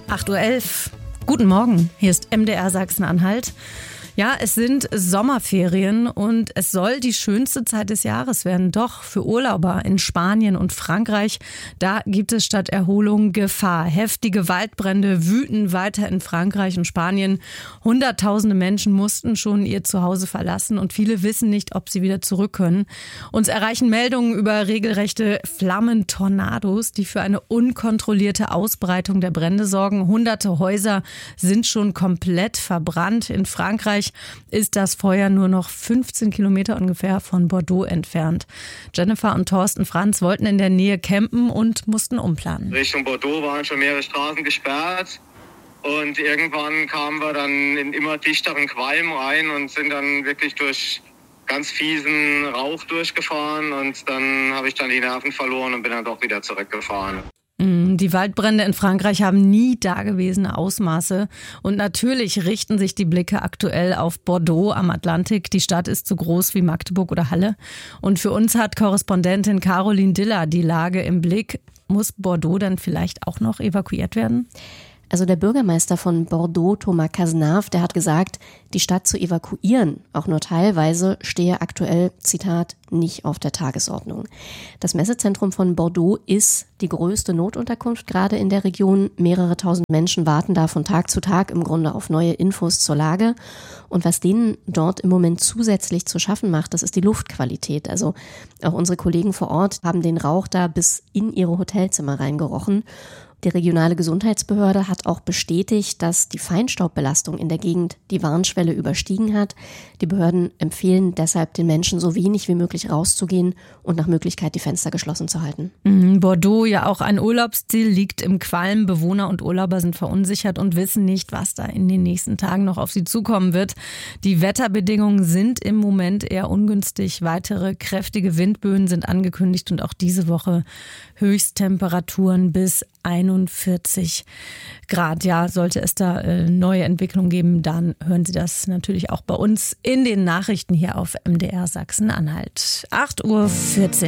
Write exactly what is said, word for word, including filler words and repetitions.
acht Uhr elf. Guten Morgen, hier ist M D R Sachsen-Anhalt. Ja, es sind Sommerferien und es soll die schönste Zeit des Jahres werden. Doch für Urlauber in Spanien und Frankreich, da gibt es statt Erholung Gefahr. Heftige Waldbrände wüten weiter in Frankreich und Spanien. Hunderttausende Menschen mussten schon ihr Zuhause verlassen und viele wissen nicht, ob sie wieder zurück können. Uns erreichen Meldungen über regelrechte Flammentornados, die für eine unkontrollierte Ausbreitung der Brände sorgen. Hunderte Häuser sind schon komplett verbrannt. In Frankreich ist das Feuer nur noch fünfzehn Kilometer ungefähr von Bordeaux entfernt. Jennifer und Thorsten Franz wollten in der Nähe campen und mussten umplanen. Richtung Bordeaux waren schon mehrere Straßen gesperrt und irgendwann kamen wir dann in immer dichteren Qualm rein und sind dann wirklich durch ganz fiesen Rauch durchgefahren und dann habe ich dann die Nerven verloren und bin dann doch wieder zurückgefahren. Die Waldbrände in Frankreich haben nie dagewesene Ausmaße und natürlich richten sich die Blicke aktuell auf Bordeaux am Atlantik. Die Stadt ist so groß wie Magdeburg oder Halle und für uns hat Korrespondentin Caroline Diller die Lage im Blick. Muss Bordeaux dann vielleicht auch noch evakuiert werden? Also der Bürgermeister von Bordeaux, Thomas Cazenave, der hat gesagt, die Stadt zu evakuieren, auch nur teilweise, stehe aktuell, Zitat, nicht auf der Tagesordnung. Das Messezentrum von Bordeaux ist die größte Notunterkunft gerade in der Region. Mehrere tausend Menschen warten da von Tag zu Tag im Grunde auf neue Infos zur Lage. Und was denen dort im Moment zusätzlich zu schaffen macht, das ist die Luftqualität. Also auch unsere Kollegen vor Ort haben den Rauch da bis in ihre Hotelzimmer reingerochen. Die regionale Gesundheitsbehörde hat auch bestätigt, dass die Feinstaubbelastung in der Gegend die Warnschwelle überstiegen hat. Die Behörden empfehlen deshalb den Menschen so wenig wie möglich rauszugehen und nach Möglichkeit die Fenster geschlossen zu halten. Bordeaux, ja auch ein Urlaubsziel, liegt im Qualm. Bewohner und Urlauber sind verunsichert und wissen nicht, was da in den nächsten Tagen noch auf sie zukommen wird. Die Wetterbedingungen sind im Moment eher ungünstig. Weitere kräftige Windböen sind angekündigt und auch diese Woche Höchsttemperaturen bis einundvierzig Grad. Ja, sollte es da äh, neue Entwicklungen geben, dann hören Sie das natürlich auch bei uns in den Nachrichten hier auf M D R Sachsen-Anhalt. acht Uhr vierzehn.